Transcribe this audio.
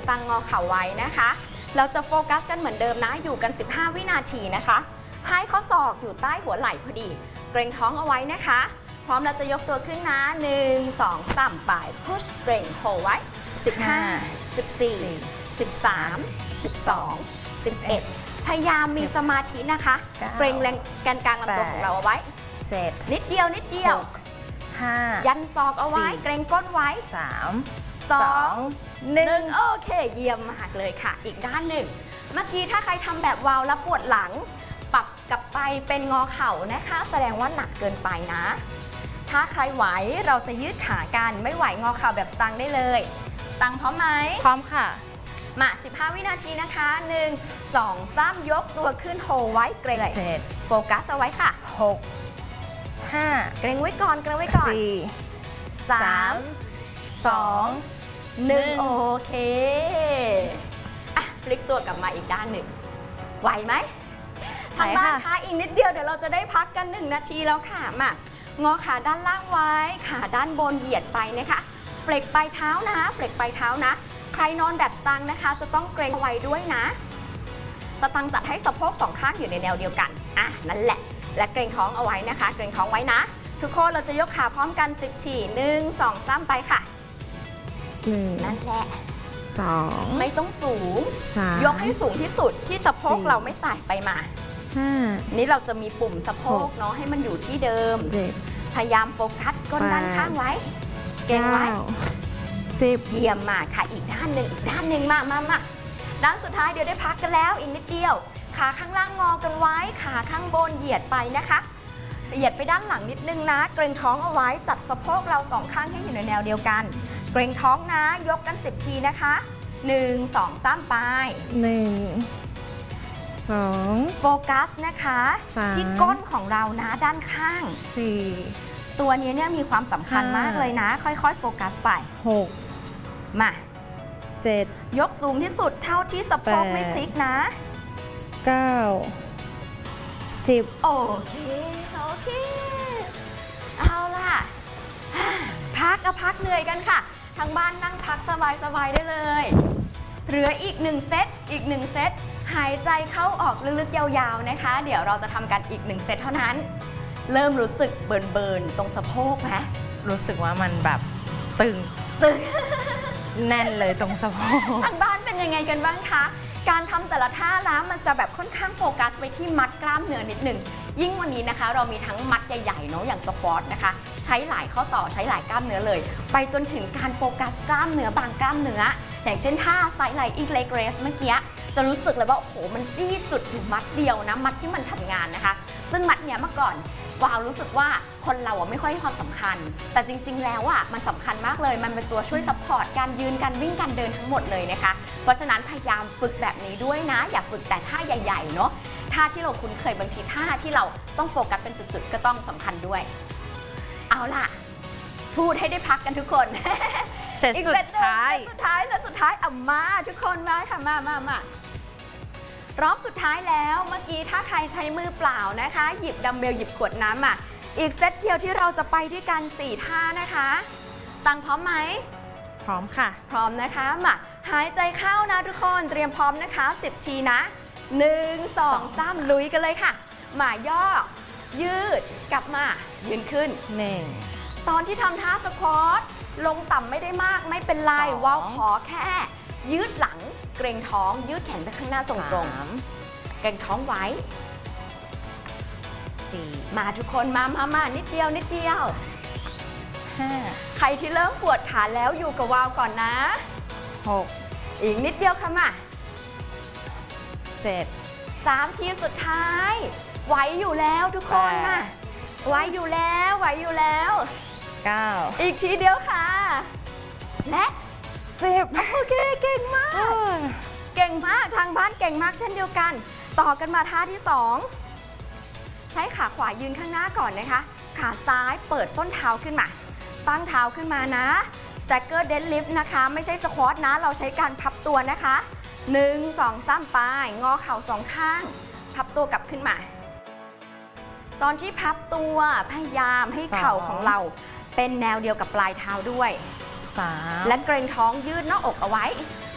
ตั้งงอเข่าไว้นะคะเราจะโฟกัสกันเหมือนเดิมนะอยู่กัน15วินาทีนะคะให้ข้อศอกอยู่ใต้หัวไหล่พอดีเกรงท้องเอาไว้นะคะพร้อมเราจะยกตัวขึ้นนะ1 2 3ไปพุชเกรงโฮไว้15 14 13 12 11พยายามมีสมาธินะคะเกรงแรงแกนกลางลำตัวของเราเอาไว้7นิดเดียว5ยันศอกเอาไว้เกรงก้นไว้3 2 1โอเคเยี่ยมมากเลยค่ะอีกด้านหนึ่งเมื่อกี้ถ้าใครทำแบบวาวแล้วปวดหลังปรับกลับไปเป็นงอเข่านะคะแสดงว่าหนักเกินไปนะถ้าใครไหวเราจะยืดขากันไม่ไหวงอเข่าแบบตั้งได้เลยตั้งพร้อมไหมพร้อมค่ะมา15วินาทีนะคะ1 2 3ยกตัวขึ้นโฮไว้เกรงโฟกัสเอาไว้ค่ะ 6 5 เกรงไว้ก่อน4 3 2 1โอเคอ่ะพลิกตัวกลับมาอีกด้านหนึ่งไหวไหมทางบ้านคะอีกนิดเดียวเดี๋ยวเราจะได้พักกัน1นาทีแล้วค่ะมางอขาด้านล่างไว้ขาด้านบนเหยียดไปนะคะเฟล็กปลายเท้านะเฟล็กปลายเท้านะใครนอนแบบตังนะคะจะต้องเกรงไว้ด้วยนะสตังจัดให้สะโพก2ข้างอยู่ในแนวเดียวกันอ่ะนั่นแหละและเกรงท้องเอาไว้นะคะเกรงท้องไว้นะทุกคนเราจะยกขาพร้อมกัน10ที1 2 3ไปค่ะนั่นแหละ2ไม่ต้องสูง3ยกให้สูงที่สุดที่สะโพกเราไม่ไต่ไปมา5นี่เราจะมีปุ่มสะโพกเนาะให้มันอยู่ที่เดิมพยายามโฟกัสก้นด้านข้างไว้เกรงไว้10เยี่ยมมากค่ะอีกด้านหนึ่งมาด้านสุดท้ายเดี๋ยวได้พักกันแล้วอีกนิดเดียวขาข้างล่างงอกันไว้ขาข้างบนเหยียดไปนะคะเหยียดไปด้านหลังนิดนึงนะเกรงท้องเอาไว้จัดสะโพกเรา2ข้างให้อยู่ในแนวเดียวกันเกรงท้องนะยกกัน10ทีนะคะ1 2 3ไป1 2โฟกัสนะคะที่ก้นของเรานะด้านข้าง4ตัวนี้เนี่ยมีความสำคัญมากเลยนะค่อยๆโฟกัสไป6มา7ยกสูงที่สุดเท่าที่สะโพกไม่พลิกนะ9 10โอเคเอาล่ะพักเหนื่อยกันค่ะทางบ้านนั่งพักสบายได้เลยเหลืออีก1เซตหายใจเข้าออกลึกๆยาวๆนะคะเดี๋ยวเราจะทำกันอีก1เซตเท่านั้นเริ่มรู้สึกเบิร์นตรงสะโพกไหมรู้สึกว่ามันแบบตึงแน่นเลยตรงสะโพกทางบ้านเป็นยังไงกันบ้างคะการทำแต่ละท่านะมันจะแบบค่อนข้างโฟกัสไปที่มัดกล้ามเนื้อนิดหนึ่งยิ่งวันนี้นะคะเรามีทั้งมัดใหญ่ๆเนาะอย่างสควอตนะคะใช้หลายข้อต่อใช้หลายกล้ามเนื้อเลยไปจนถึงการโฟกัสกล้ามเนื้อบางกล้ามเนื้ออย่างเช่นท่าไซด์ไลน์อิงเลกเรสเมื่อกี้จะรู้สึกเลยว่าโอ้โหมันจี้จุดอยู่มัดเดียวนะมัดที่มันทำงานนะคะซึ่งมัดเนี้ยเมื่อก่อนวาวรู้สึกว่าคนเราไม่ค่อยให้ความสำคัญแต่จริงๆแล้วมันสำคัญมากเลยมันเป็นตัวช่วยซัพพอร์ตการยืนการวิ่งการเดินทั้งหมดเลยนะคะเพราะฉะนั้นพยายามฝึกแบบนี้ด้วยนะอย่าฝึกแต่ท่าใหญ่ๆเนาะท่าที่เราคุ้นเคยบางทีท่าที่เราต้องโฟกัสเป็นจุดๆก็ต้องสำคัญด้วยเอาล่ะพูดให้ได้พักกันทุกคนเสร็จสุดท้ายมาทุกคนมาค่ะมารอบสุดท้ายแล้วเมื่อกี้ถ้าใครใช้มือเปล่านะคะหยิบดัมเบลหยิบขวดน้ำอีกเซตเดียวที่เราจะไปด้วยกัน4ท่านะคะตังพร้อมไหมพร้อมค่ะพร้อมนะคะมาหายใจเข้านะทุกคนเตรียมพร้อมนะคะ10ทีนะ1 2 3ลุยกันเลยค่ะมาย่อยืดกลับมายืนขึ้น1ตอนที่ทำท่าสควอตลงต่ำไม่ได้มากไม่เป็นไรว่าวขอแค่ยืดหลังเกรงท้องยืดแขนไปข้างหน้าตรงๆเกรงท้องไว้4มาทุกคนมานิดเดียว5ใครที่เริ่มปวดขาแล้วอยู่กับวาวก่อนนะ6อีกนิดเดียวค่ะมา7 3ทีสุดท้ายไหวอยู่แล้วทุกคนนะไหวอยู่แล้ว9อีกทีเดียวค่ะและ10โอเคเก่งมากทางบ้านเก่งมากเช่นเดียวกันต่อกันมาท่าที่2ใช้ขาขวายืนข้างหน้าก่อนนะคะขาซ้ายเปิดส้นเท้าขึ้นมาตั้งเท้าขึ้นมานะ Stacker Deadlift นะคะไม่ใช่สควอตนะเราใช้การพับตัวนะคะ1 2 3ไปงอเข่า2ข้างพับตัวกลับขึ้นมาตอนที่พับตัวพยายามให้เข่าของเราเป็นแนวเดียวกับปลายเท้าด้วยและเกรงท้องยืดหน้าอกเอาไว้